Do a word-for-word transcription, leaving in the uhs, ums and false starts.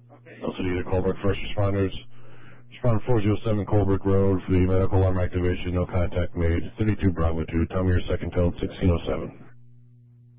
Also needed Colbrook first responders. Responder four oh seven Colbrook Road for the medical alarm activation. No contact made. thirty-two Bravo two. Tell me your second tone, sixteen oh seven.